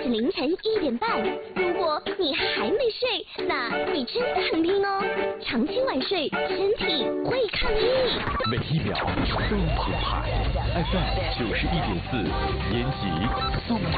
凌晨1点半。如果你还没睡，那你真的很拼哦。长期晚睡，身体会抗议。 每一秒都澎湃。FM91.4，延吉送